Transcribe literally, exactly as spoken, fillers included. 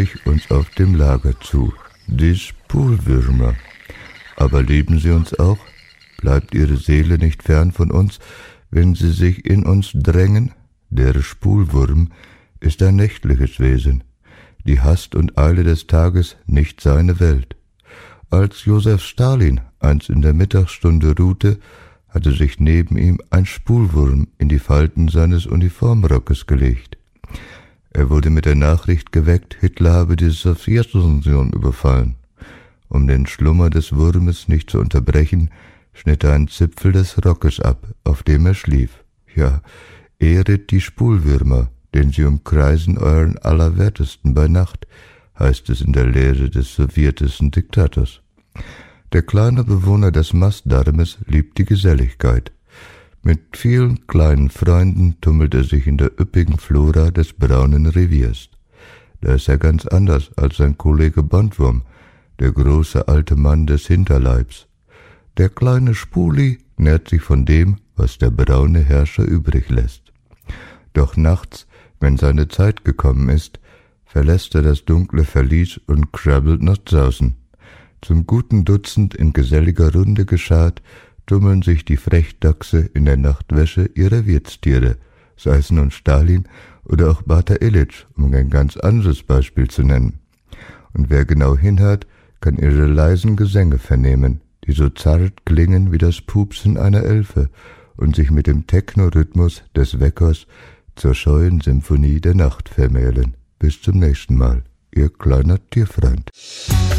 uns auf dem Lager zu, die Spulwürmer. Aber lieben sie uns auch? Bleibt ihre Seele nicht fern von uns, wenn sie sich in uns drängen? Der Spulwurm ist ein nächtliches Wesen, die Hast und Eile des Tages nicht seine Welt. Als Josef Stalin einst in der Mittagsstunde ruhte, hatte sich neben ihm ein Spulwurm in die Falten seines Uniformrockes gelegt. Er wurde mit der Nachricht geweckt, Hitler habe die Sowjetunion überfallen. Um den Schlummer des Wurmes nicht zu unterbrechen, schnitt er einen Zipfel des Rockes ab, auf dem er schlief. Ja, ehret die Spulwürmer, denn sie umkreisen euren Allerwertesten bei Nacht, heißt es in der Lehre des sowjetischen Diktators. Der kleine Bewohner des Mastdarmes liebt die Geselligkeit. Mit vielen kleinen Freunden tummelt er sich in der üppigen Flora des braunen Reviers. Da ist er ganz anders als sein Kollege Bandwurm, der große alte Mann des Hinterleibs. Der kleine Spuli nährt sich von dem, was der braune Herrscher übrig lässt. Doch nachts, wenn seine Zeit gekommen ist, verlässt er das dunkle Verlies und krabbelt nach draußen. Zum guten Dutzend in geselliger Runde geschart, tummeln sich die Frechdachse in der Nachtwäsche ihrer Wirtstiere, sei es nun Stalin oder auch Bata Ilitsch, um ein ganz anderes Beispiel zu nennen. Und wer genau hinhört, kann ihre leisen Gesänge vernehmen, die so zart klingen wie das Pupsen einer Elfe und sich mit dem Techno-Rhythmus des Weckers zur scheuen Symphonie der Nacht vermählen. Bis zum nächsten Mal, ihr kleiner Tierfreund.